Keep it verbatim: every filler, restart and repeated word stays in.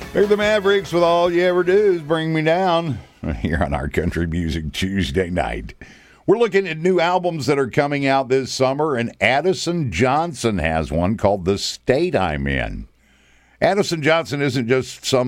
They're the Mavericks with All You Ever Do Is Bring Me Down here on our Country Music Tuesday night. We're looking at new albums that are coming out this summer, and Addison Johnson has one called The State I'm In. Addison Johnson isn't just some